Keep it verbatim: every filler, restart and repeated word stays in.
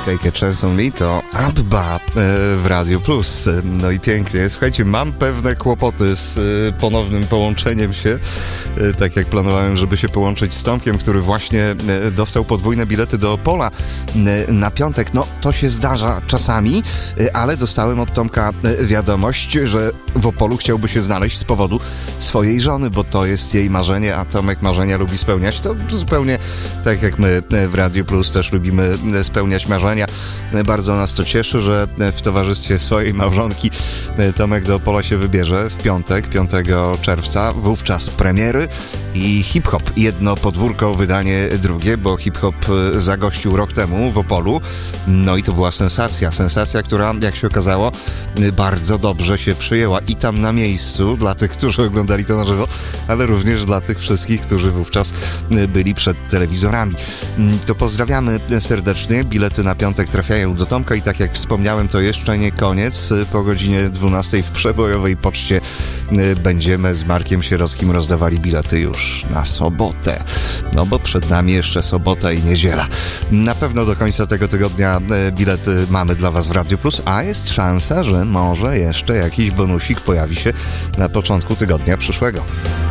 Take a Chance on Me to Abba w Radio Plus. No i pięknie. Słuchajcie, mam pewne kłopoty z ponownym połączeniem się, tak jak planowałem, żeby się połączyć z Tomkiem, który właśnie dostał podwójne bilety do Opola na piątek. No, to się zdarza czasami, ale dostałem od Tomka wiadomość, że w Opolu chciałby się znaleźć z powodu swojej żony, bo to jest jej marzenie, a Tomek marzenia lubi spełniać. To zupełnie tak jak my w Radio Plus też lubimy spełniać marzenia. Bardzo nas to cieszy, że w towarzystwie swojej małżonki Tomek do Opola się wybierze w piątek, piątego czerwca. Wówczas premiery i hip-hop. Jedno podwórko, wydanie drugie, bo hip-hop zagościł rok temu w Opolu. No i to była sensacja. Sensacja, która, jak się okazało, bardzo dobrze się przyjęła i tam na miejscu, dla tych, którzy oglądali to na żywo, ale również dla tych wszystkich, którzy wówczas byli przed telewizorami. To pozdrawiamy serdecznie. Bilety na piątek trafiają do Tomka i tak jak wspomniałem, to jeszcze nie koniec. Po godzinie dwunastej w przebojowej poczcie będziemy z Markiem Sierockim rozdawali bilety już na sobotę. No bo przed nami jeszcze sobota i niedziela. Na pewno do końca tego tygodnia bilety mamy dla Was w Radio Plus, a jest szansa, że może jeszcze jakiś bonusik pojawi się na początku tygodnia przyszłego.